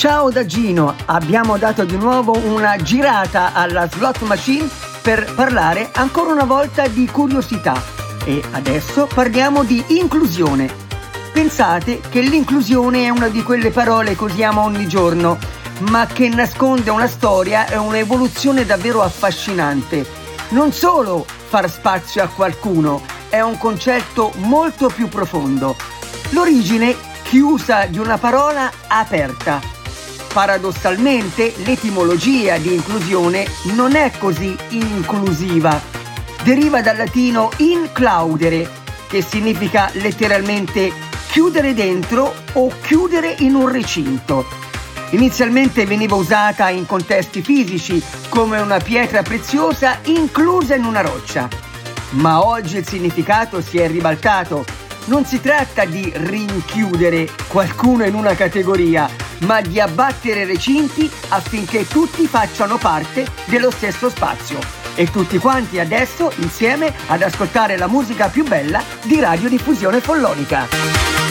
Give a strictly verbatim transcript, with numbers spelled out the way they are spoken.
Ciao da Gino, abbiamo dato di nuovo una girata alla slot machine per parlare ancora una volta di curiosità e adesso parliamo di inclusione. Pensate che l'inclusione è una di quelle parole che usiamo ogni giorno, ma che nasconde una storia e un'evoluzione davvero affascinante. Non solo far spazio a qualcuno, è un concetto molto più profondo. L'origine chiusa di una parola aperta. Paradossalmente, l'etimologia di inclusione non è così inclusiva. Deriva dal latino inclaudere, che significa letteralmente chiudere dentro o chiudere in un recinto. Inizialmente veniva usata in contesti fisici, come una pietra preziosa inclusa in una roccia. Ma oggi il significato si è ribaltato. Non si tratta di rinchiudere qualcuno in una categoria, ma di abbattere recinti affinché tutti facciano parte dello stesso spazio. E tutti quanti adesso insieme ad ascoltare la musica più bella di Radiodiffusione Follonica.